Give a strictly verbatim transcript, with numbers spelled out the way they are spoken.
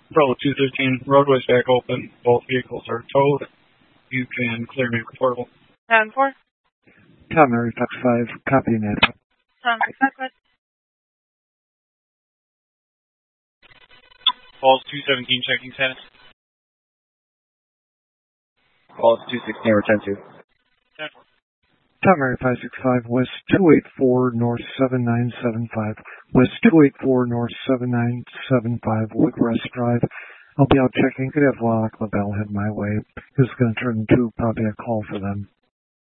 Bravo two thirteen, roadway's back open. Both vehicles are towed. You can clear me reportable. ten four. Tom, Mary Fox five, copying that. Tom, Mary Fox five. Falls two seventeen, checking status. Falls two sixteen, return to. ten four. Tom, Mary five six five, west two eight four, north seven nine seven five. West two eight four, north seven nine seven five, Woodcrest Drive. I'll be out checking. Could have Lock LaBelle head my way. This is going to turn into probably a call for them.